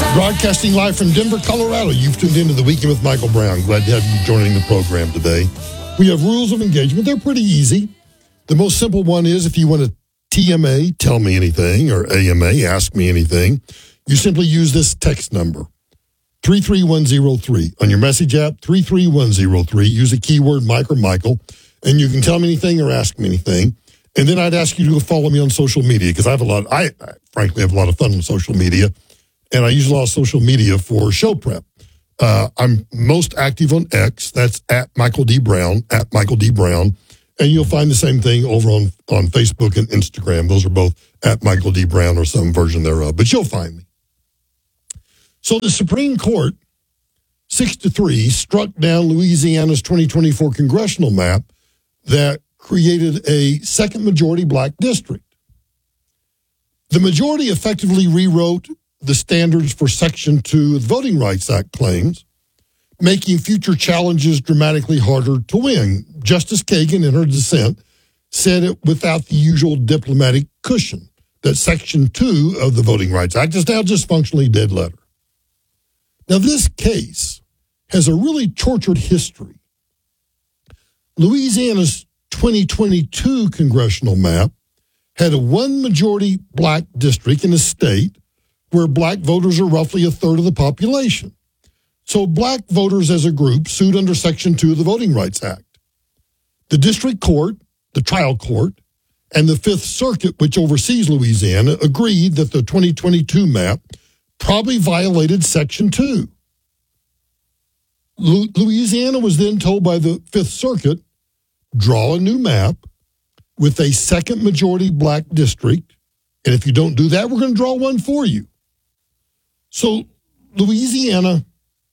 Broadcasting live from Denver, Colorado. You've tuned into The Weekend with Michael Brown. Glad to have you joining the program today. We have rules of engagement. They're pretty easy. The most simple one is if you want to TMA, tell me anything, or AMA, ask me anything, you simply use this text number, 33103. On your message app, 33103. Use the keyword Mike or Michael, and you can tell me anything or ask me anything. And then I'd ask you to follow me on social media because I frankly have a lot of fun on social media. And I use a lot of social media for show prep. I'm most active on X. That's at Michael D. Brown, at Michael D. Brown. And you'll find the same thing over on Facebook and Instagram. Those are both at Michael D. Brown or some version thereof. But you'll find me. So the Supreme Court, 6-3, struck down Louisiana's 2024 congressional map that created a second majority black district. The majority effectively rewrote the standards for Section 2 of the Voting Rights Act claims, making future challenges dramatically harder to win. Justice Kagan, in her dissent, said it without the usual diplomatic cushion, that Section 2 of the Voting Rights Act is now just functionally dead letter. Now, this case has a really tortured history. Louisiana's 2022 congressional map had a one-majority black district in a state where black voters are roughly a third of the population. So black voters as a group sued under Section 2 of the Voting Rights Act. The district court, the trial court, and the Fifth Circuit, which oversees Louisiana, agreed that the 2022 map probably violated Section 2. Louisiana was then told by the Fifth Circuit, draw a new map with a second majority black district, and if you don't do that, we're going to draw one for you. So Louisiana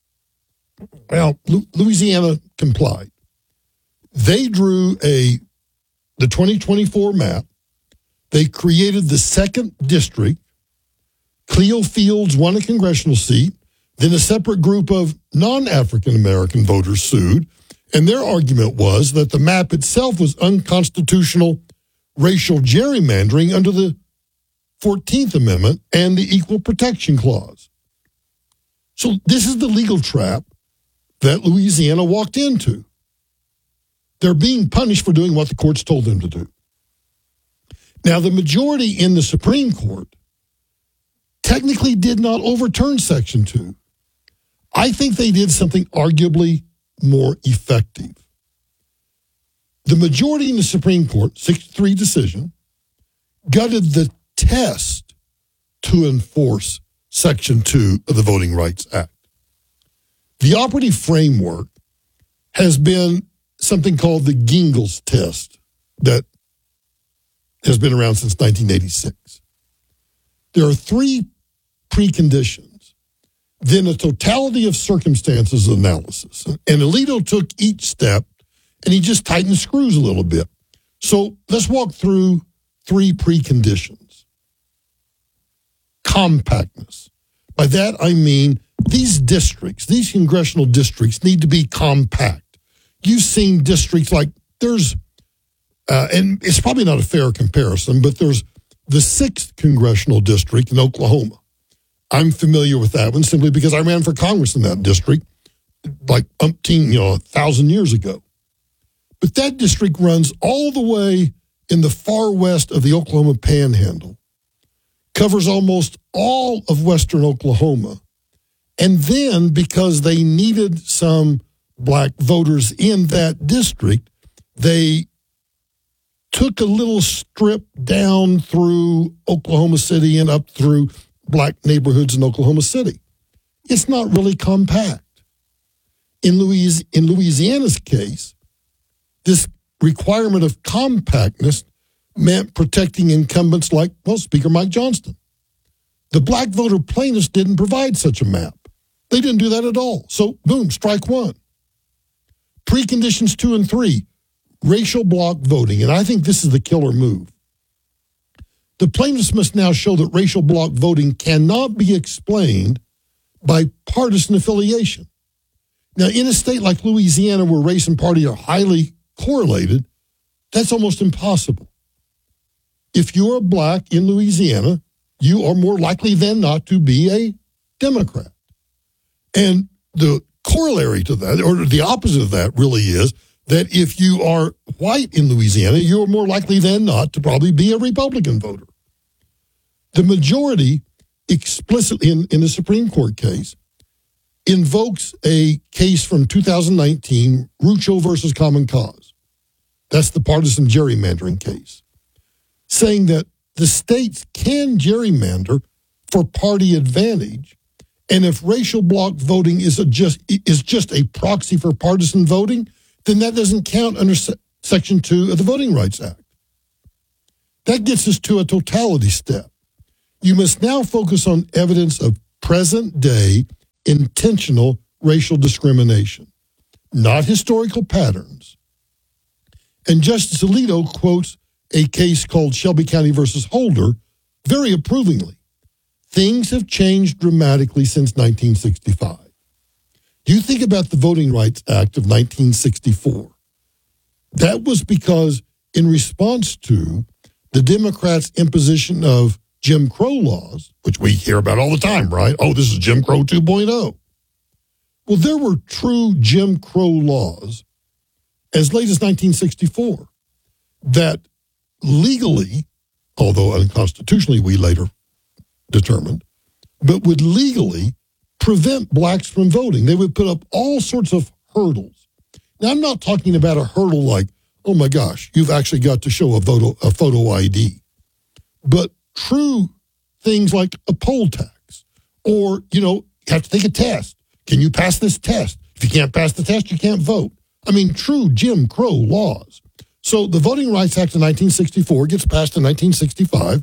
complied. They drew the 2024 map. They created the second district. Cleo Fields won a congressional seat. Then a separate group of non-African American voters sued, and their argument was that the map itself was unconstitutional racial gerrymandering under the 14th Amendment and the Equal Protection Clause. So this is the legal trap that Louisiana walked into. They're being punished for doing what the courts told them to do. Now, the majority in the Supreme Court technically did not overturn Section 2. I think they did something arguably more effective. The majority in the Supreme Court, 6-3 decision, gutted the test to enforce Section 2 of the Voting Rights Act. The operative framework has been something called the Gingell's test that has been around since 1986. There are three preconditions, then a totality of circumstances analysis. And Alito took each step and he just tightened the screws a little bit. So let's walk through three preconditions. Compactness. By that I mean these districts, these congressional districts need to be compact. You've seen districts like and it's probably not a fair comparison, but there's the 6th congressional district in Oklahoma. I'm familiar with that one simply because I ran for Congress in that district like 1,000 years ago. But that district runs all the way in the far west of the Oklahoma Panhandle, covers almost all of western Oklahoma. And then because they needed some black voters in that district, they took a little strip down through Oklahoma City and up through black neighborhoods in Oklahoma City. It's not really compact. In Louisiana's case, this requirement of compactness meant protecting incumbents like, Speaker Mike Johnston. The black voter plaintiffs didn't provide such a map. They didn't do that at all. So, boom, strike one. Preconditions 2 and 3, racial bloc voting. And I think this is the killer move. The plaintiffs must now show that racial bloc voting cannot be explained by partisan affiliation. Now, in a state like Louisiana, where race and party are highly correlated, that's almost impossible. If you're black in Louisiana, you are more likely than not to be a Democrat. And the corollary to that, or the opposite of that, really is that if you are white in Louisiana, you're more likely than not to probably be a Republican voter. The majority explicitly in the Supreme Court case invokes a case from 2019, Rucho versus Common Cause. That's the partisan gerrymandering case, saying that the states can gerrymander for party advantage, and if racial bloc voting is just a proxy for partisan voting, then that doesn't count under Section 2 of the Voting Rights Act. That gets us to a totality step. You must now focus on evidence of present-day intentional racial discrimination, not historical patterns. And Justice Alito quotes a case called Shelby County versus Holder very approvingly. Things have changed dramatically since 1965. You think about the Voting Rights Act of 1964. That was because in response to the Democrats' imposition of Jim Crow laws, which we hear about all the time, right? Oh, this is Jim Crow 2.0. Well, there were true Jim Crow laws as late as 1964 that legally, although unconstitutionally we later determined, but would legally prevent blacks from voting. They would put up all sorts of hurdles. Now, I'm not talking about a hurdle like, oh my gosh, you've actually got to show a photo ID. But true things like a poll tax, or, you have to take a test. Can you pass this test? If you can't pass the test, you can't vote. I mean, true Jim Crow laws. So the Voting Rights Act of 1964 gets passed in 1965.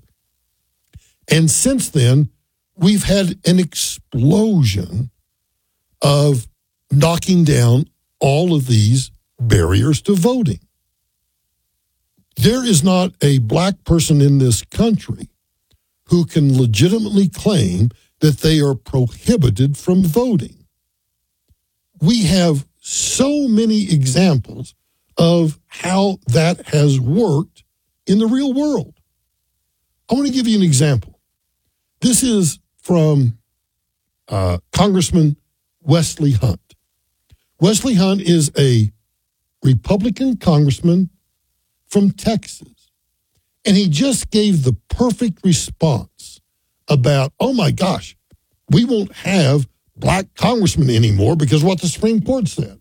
And since then, we've had an explosion of knocking down all of these barriers to voting. There is not a black person in this country who can legitimately claim that they are prohibited from voting. We have so many examples of how that has worked in the real world. I want to give you an example. This is from Congressman Wesley Hunt. Wesley Hunt is a Republican congressman from Texas, and he just gave the perfect response about, oh my gosh, we won't have black congressmen anymore because of what the Supreme Court said.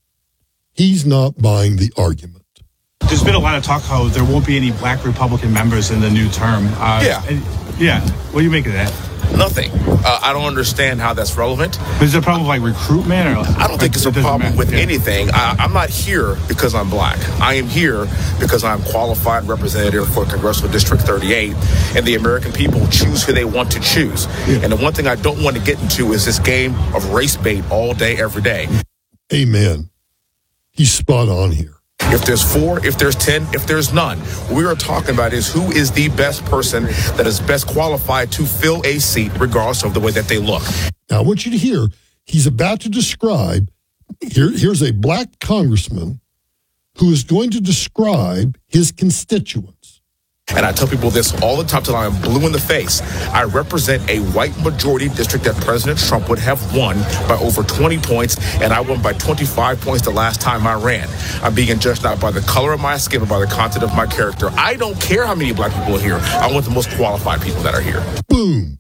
He's not buying the argument. There's been a lot of talk how there won't be any black Republican members in the new term. Yeah. What do you make of that? Nothing. I don't understand how that's relevant. Is there a problem like recruitment? Or I don't think it's a problem with anything. I'm not here because I'm black. I am here because I'm qualified representative for Congressional District 38, and the American people choose who they want to choose. Yeah. And the one thing I don't want to get into is this game of race bait all day, every day. Amen. He's spot on here. If there's 4, if there's 10, if there's none, what we are talking about is who is the best person that is best qualified to fill a seat regardless of the way that they look. Now, I want you to hear, he's about to describe, here's a black congressman who is going to describe his constituents. And I tell people this all the time till I'm blue in the face. I represent a white majority district that President Trump would have won by over 20 points, and I won by 25 points the last time I ran. I'm being judged not by the color of my skin, but by the content of my character. I don't care how many black people are here. I want the most qualified people that are here. Boom.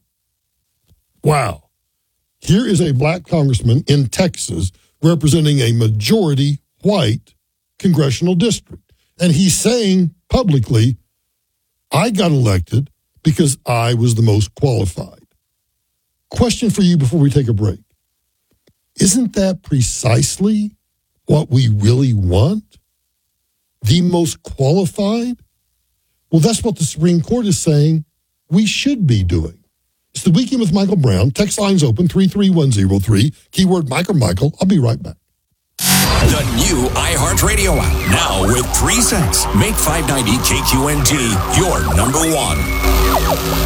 Wow. Here is a black congressman in Texas representing a majority white congressional district. And he's saying publicly, I got elected because I was the most qualified. Question for you before we take a break. Isn't that precisely what we really want? The most qualified? Well, that's what the Supreme Court is saying we should be doing. It's the Weekend with Michael Brown. Text lines open 33103. Keyword Mike or Michael. I'll be right back. The new iHeartRadio app. Now with 3 cents. Make 590 KQNT your number one.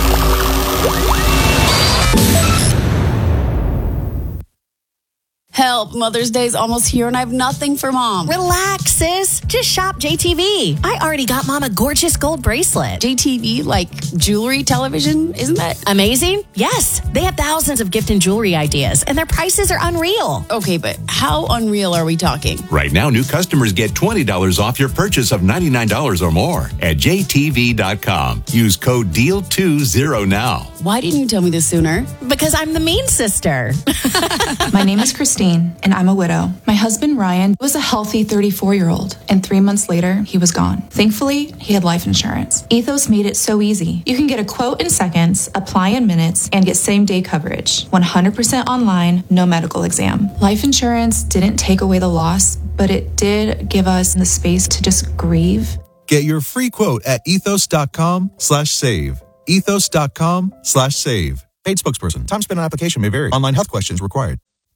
Help. help. Mother's Day's almost here and I have nothing for Mom. Relax, sis. Just shop JTV. I already got Mom a gorgeous gold bracelet. JTV, like jewelry, television, isn't that amazing? Yes. They have thousands of gift and jewelry ideas, and their prices are unreal. Okay, but how unreal are we talking? Right now, new customers get $20 off your purchase of $99 or more at JTV.com. Use code DEAL20 now. Why didn't you tell me this sooner? Because I'm the mean sister. My name is Christine, and I'm a widow. My husband, Ryan, was a healthy 34-year-old, and 3 months later, he was gone. Thankfully, he had life insurance. Ethos made it so easy. You can get a quote in seconds, apply in minutes, and get same-day coverage. 100% online, no medical exam. Life insurance didn't take away the loss, but it did give us the space to just grieve. Get your free quote at ethos.com/save. Ethos.com/save. Paid spokesperson. Time spent on application may vary. Online health questions required.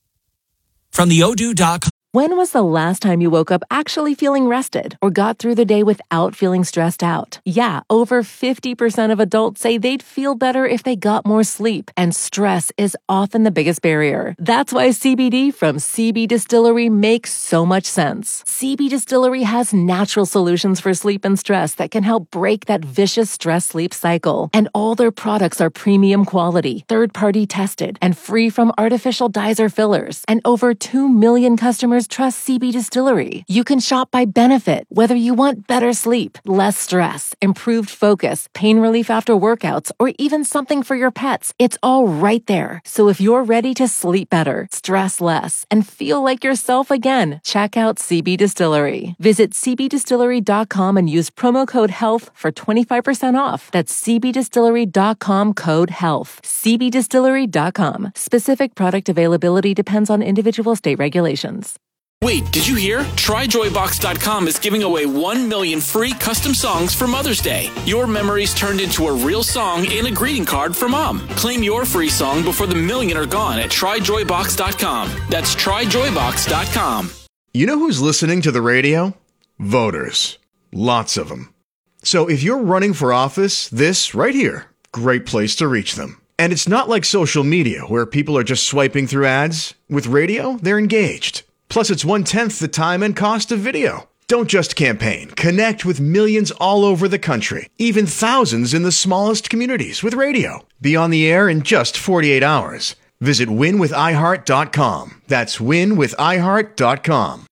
From the Odoo.com. When was the last time you woke up actually feeling rested or got through the day without feeling stressed out? Yeah, over 50% of adults say they'd feel better if they got more sleep, and stress is often the biggest barrier. That's why CBD from CB Distillery makes so much sense. CB Distillery has natural solutions for sleep and stress that can help break that vicious stress-sleep cycle. And all their products are premium quality, third-party tested, and free from artificial dyes or fillers. And over 2 million customers trust CB Distillery. You can shop by benefit, whether you want better sleep, less stress, improved focus, pain relief after workouts, or even something for your pets. It's all right there. So if you're ready to sleep better, stress less, and feel like yourself again, check out CB Distillery. Visit cbdistillery.com and use promo code HEALTH for 25% off. That's cbdistillery.com code HEALTH. cbdistillery.com. Specific product availability depends on individual state regulations. Wait, did you hear? TryJoyBox.com is giving away 1 million free custom songs for Mother's Day. Your memories turned into a real song in a greeting card for Mom. Claim your free song before the million are gone at TryJoyBox.com. That's TryJoyBox.com. You know who's listening to the radio? Voters. Lots of them. So if you're running for office, this right here, great place to reach them. And it's not like social media where people are just swiping through ads. With radio, they're engaged. Plus, it's 1/10 the time and cost of video. Don't just campaign. Connect with millions all over the country, even thousands in the smallest communities with radio. Be on the air in just 48 hours. Visit winwithiheart.com. That's winwithiheart.com.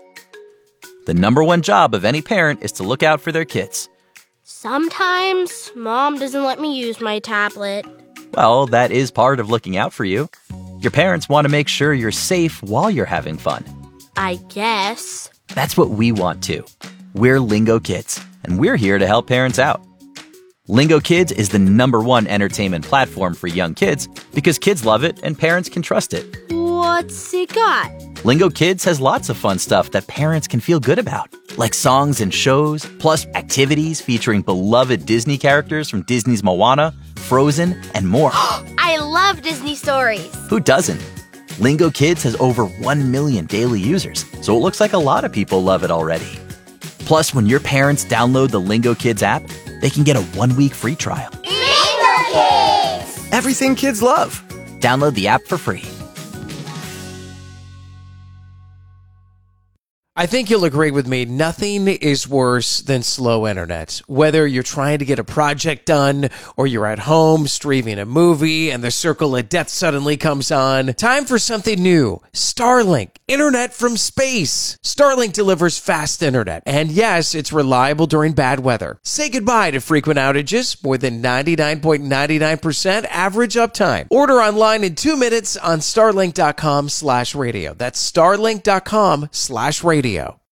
The number one job of any parent is to look out for their kids. Sometimes Mom doesn't let me use my tablet. Well, that is part of looking out for you. Your parents want to make sure you're safe while you're having fun. I guess. That's what we want too. We're Lingo Kids, and we're here to help parents out. Lingo Kids is the #1 entertainment platform for young kids because kids love it and parents can trust it. What's it got? Lingo Kids has lots of fun stuff that parents can feel good about, like songs and shows, plus activities featuring beloved Disney characters from Disney's Moana, Frozen, and more. I love Disney stories. Who doesn't? Lingo Kids has over 1 million daily users, so it looks like a lot of people love it already. Plus, when your parents download the Lingo Kids app, they can get a 1-week free trial. Lingo Kids! Everything kids love. Download the app for free. I think you'll agree with me, nothing is worse than slow internet. Whether you're trying to get a project done or you're at home streaming a movie and the circle of death suddenly comes on, time for something new. Starlink, internet from space. Starlink delivers fast internet. And yes, it's reliable during bad weather. Say goodbye to frequent outages, more than 99.99% average uptime. Order online in 2 minutes on starlink.com/radio. That's starlink.com/radio.